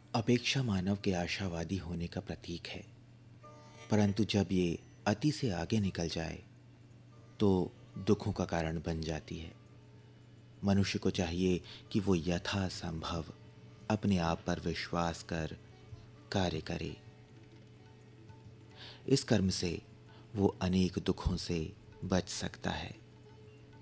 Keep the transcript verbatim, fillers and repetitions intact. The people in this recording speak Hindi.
अपेक्षा मानव के आशावादी होने का प्रतीक है, परंतु जब ये अति से आगे निकल जाए तो दुखों का कारण बन जाती है। मनुष्य को चाहिए कि वो यथासंभव अपने आप पर विश्वास कर कार्य करे। इस कर्म से वो अनेक दुखों से बच सकता है।